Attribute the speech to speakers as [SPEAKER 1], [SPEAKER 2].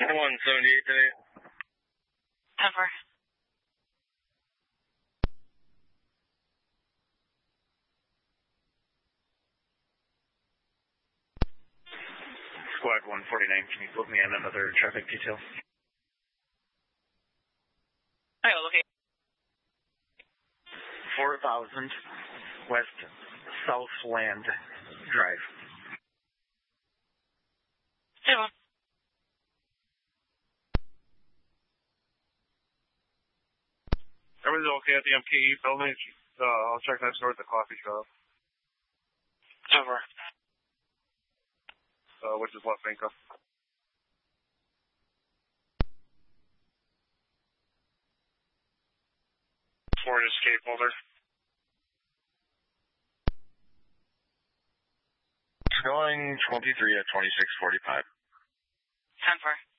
[SPEAKER 1] 178 today.
[SPEAKER 2] 10-4.
[SPEAKER 1] Squad 149, can you put me on another traffic detail?
[SPEAKER 2] Hey, okay.
[SPEAKER 1] 4000 West Southland Drive.
[SPEAKER 2] Hey, well.
[SPEAKER 3] Everything's okay at the MKE building? I'll check next door at the coffee shop.
[SPEAKER 2] 10-4.
[SPEAKER 3] Which is what, Finca? Ford Escape holder.
[SPEAKER 1] It's going 23 at 2645.
[SPEAKER 2] 10-4.